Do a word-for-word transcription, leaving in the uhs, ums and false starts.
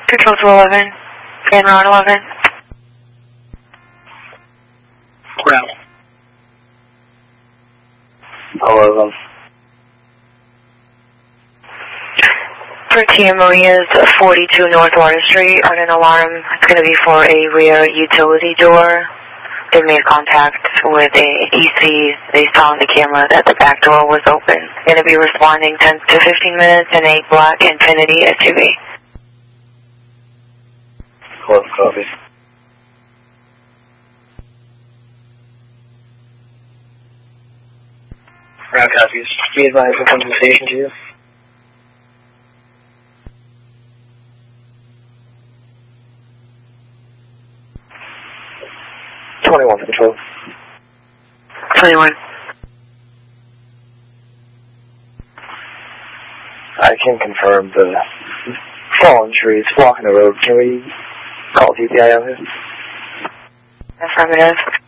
Control to eleven. Van Ron eleven. Ground. eleven. Frontier Maria's forty-two North Water Street on an alarm. It's going to be for a rear utility door. They made contact with a E C. They saw on the camera that the back door was open. Going to be responding ten to fifteen minutes in a black Infiniti S U V. eleven copy. Ground copies. Be advised we'll come to the station to you. twenty-one control. twenty-one. I can confirm the fallen trees blocking the road. Can we call T P I out here? Affirmative.